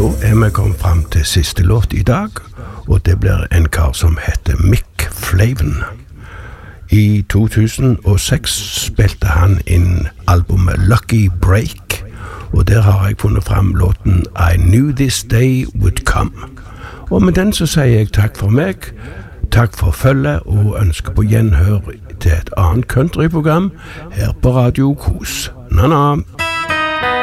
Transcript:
Da vi kommet frem til siste låt i dag, og det blir en kar som heter Mick Flavin. I 2006 spilte han inn albumet Lucky Break, og der har jeg funnet frem låten I Knew This Day Would Come. Og med den så sier jeg takk for meg, takk for følget, og ønsker på gjenhør til et annet countryprogram her på Radio Kos. Na-na!